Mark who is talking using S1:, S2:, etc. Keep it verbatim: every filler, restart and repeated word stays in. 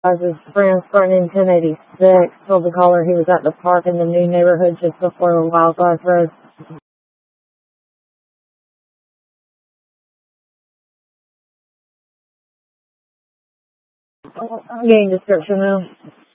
S1: His friend starting in ten eighty-six told the caller he was at the park in the new neighborhood just before the Wildlife Road. I'm getting description now.